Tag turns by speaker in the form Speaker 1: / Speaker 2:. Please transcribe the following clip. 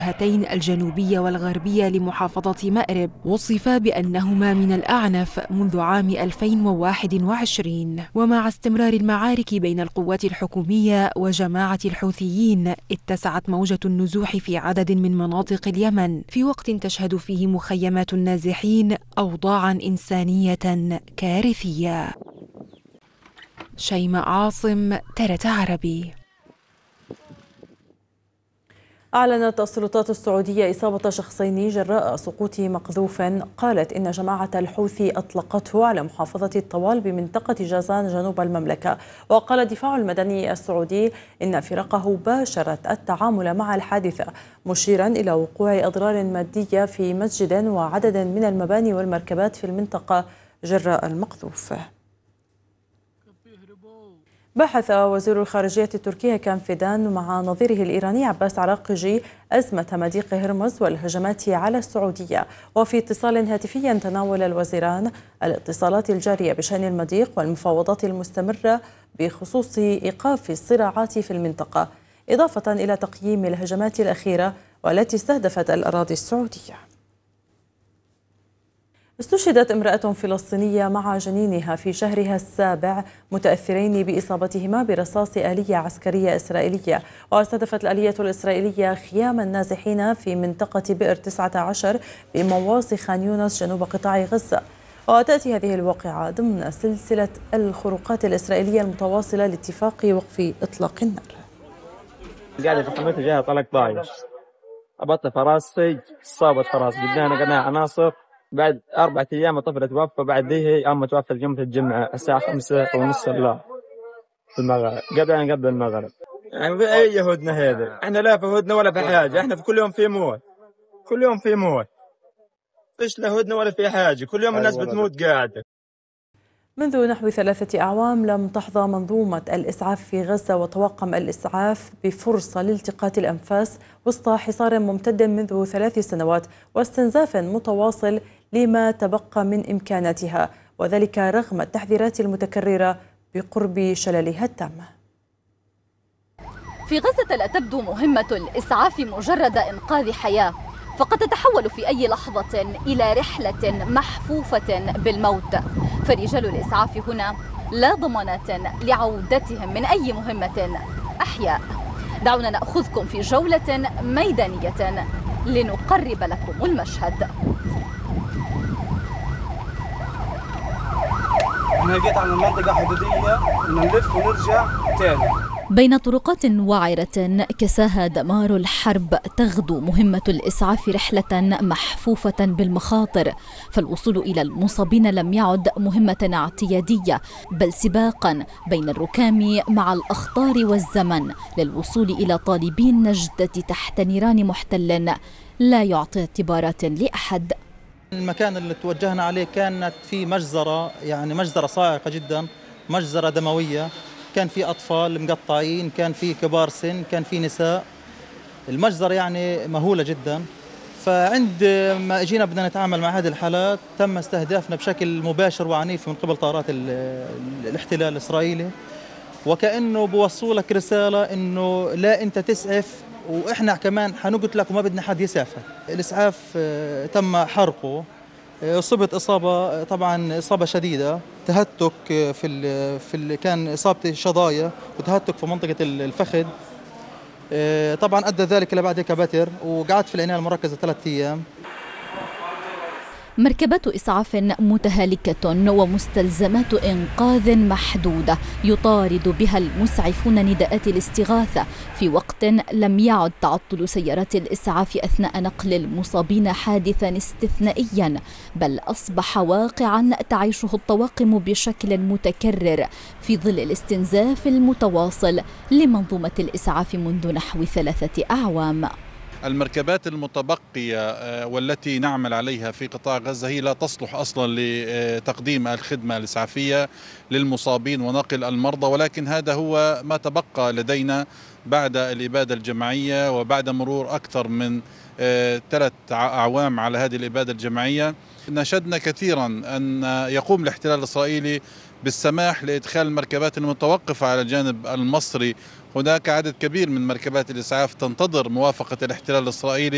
Speaker 1: هاتين الجنوبية والغربية لمحافظة مأرب وصفا بأنهما من الأعنف منذ عام 2021. ومع استمرار المعارك بين القوات الحكومية وجماعة الحوثيين اتسعت موجة النزوح في عدد من مناطق اليمن في وقت تشهد فيه مخيمات النازحين أوضاعا إنسانية كارثية. شيماء عاصم، TRT عربي.
Speaker 2: أعلنت السلطات السعودية إصابة شخصين جراء سقوط مقذوف قالت إن جماعة الحوثي أطلقته على محافظة الطوال بمنطقة جازان جنوب المملكة. وقال الدفاع المدني السعودي إن فرقه باشرت التعامل مع الحادثة، مشيرا إلى وقوع أضرار مادية في مسجد وعدد من المباني والمركبات في المنطقة جراء المقذوف. بحث وزير الخارجية التركي هاكان فيدان مع نظيره الإيراني عباس عراقجي أزمة مضيق هرمز والهجمات على السعودية. وفي اتصال هاتفي تناول الوزيران الاتصالات الجارية بشأن المضيق والمفاوضات المستمرة بخصوص إيقاف الصراعات في المنطقة، إضافة إلى تقييم الهجمات الأخيرة والتي استهدفت الأراضي السعودية. استشهدت امرأة فلسطينية مع جنينها في شهرها السابع متأثرين بإصابتهما برصاص آلية عسكرية إسرائيلية. واستهدفت الآلية الإسرائيلية خيام النازحين في منطقة بئر 19 بمواصي خان يونس جنوب قطاع غزة. وتأتي هذه الواقعة ضمن سلسلة الخروقات الإسرائيلية المتواصلة لاتفاق وقف إطلاق النار.
Speaker 3: قاعدة في حملتها جاها طلق طايش أبطل فراسي صابت فراس قدامنا قناع عناصر. بعد 4 أيام الطفلة توفى، بعد ذي أمه توفت يوم الجمعة الساعة 5:30 في المغرب قبل المغرب. يعني في أي يهودنا هذا؟ إحنا لا في هدنة ولا في حاجة، إحنا في كل يوم في موت، كل يوم في موت، فيش لا هدنة ولا في حاجة، كل يوم الناس بتموت قاعدة.
Speaker 2: منذ نحو 3 أعوام لم تحظى منظومة الإسعاف في غزة وطواقم الإسعاف بفرصة لالتقاط الأنفاس وسط حصار ممتد منذ 3 سنوات واستنزاف متواصل لما تبقى من إمكاناتها، وذلك رغم التحذيرات المتكررة بقرب شللها التام.
Speaker 4: في غزة لا تبدو مهمة الإسعاف مجرد إنقاذ حياة، فقد تتحول في أي لحظة إلى رحلة محفوفة بالموت. فرجال الإسعاف هنا لا ضمانات لعودتهم من أي مهمة أحياء. دعونا نأخذكم في جولة ميدانية لنقرب لكم المشهد.
Speaker 5: أنا جيت على المنطقة حدودية، نلف ونرجع تاني.
Speaker 4: بين طرقات وعرة كساها دمار الحرب تغدو مهمة الإسعاف رحلة محفوفة بالمخاطر، فالوصول إلى المصابين لم يعد مهمة اعتيادية بل سباقا بين الركام مع الأخطار والزمن للوصول إلى طالبي النجدة تحت نيران محتل لا يعطي اعتبارات لأحد.
Speaker 6: المكان اللي توجهنا عليه كانت في مجزرة، يعني مجزرة صاعقة جدا، مجزرة دموية، كان في أطفال مقطعين، كان في كبار سن، كان في نساء. المجزرة يعني مهولة جدا. فعند ما اجينا بدنا نتعامل مع هذه الحالات تم استهدافنا بشكل مباشر وعنيف من قبل طائرات الاحتلال الإسرائيلي، وكأنه بوصوا لك رسالة إنه لا أنت تسعف وإحنا كمان حنقتلك وما بدنا حد يسعفك. الإسعاف تم حرقه، أصبت إصابة طبعا إصابة شديدة، تهتك كان إصابتي شظايا وتهتك في منطقة الفخذ. طبعا أدى ذلك إلى بعد هيك بتر، وقعدت في العناية المركزة 3 أيام.
Speaker 4: مركبات إسعاف متهالكة ومستلزمات إنقاذ محدودة يطارد بها المسعفون نداءات الاستغاثة في وقت لم يعد تعطل سيارات الإسعاف أثناء نقل المصابين حادثا استثنائيا، بل أصبح واقعا تعيشه الطواقم بشكل متكرر في ظل الاستنزاف المتواصل لمنظومة الإسعاف منذ نحو 3 أعوام.
Speaker 7: المركبات المتبقية والتي نعمل عليها في قطاع غزة هي لا تصلح أصلا لتقديم الخدمة الإسعافية للمصابين ونقل المرضى، ولكن هذا هو ما تبقى لدينا بعد الإبادة الجماعية وبعد مرور أكثر من 3 أعوام على هذه الإبادة الجماعية. نشدنا كثيرا أن يقوم الاحتلال الإسرائيلي بالسماح لإدخال المركبات المتوقفة على الجانب المصري. هناك عدد كبير من مركبات الإسعاف تنتظر موافقة الاحتلال الإسرائيلي